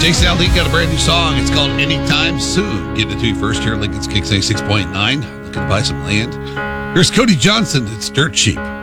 Jason Aldean got a brand new song. It's called Anytime Soon. Getting it to you first here. Lincoln's Kicks 86.9. Looking to buy some land. Here's Cody Johnson. It's Dirt Cheap.